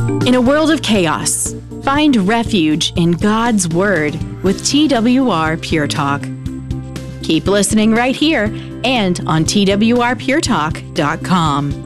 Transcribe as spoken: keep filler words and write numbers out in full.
In a world of chaos, find refuge in God's Word with T W R Pure Talk. Keep listening right here and on T W R pure talk dot com.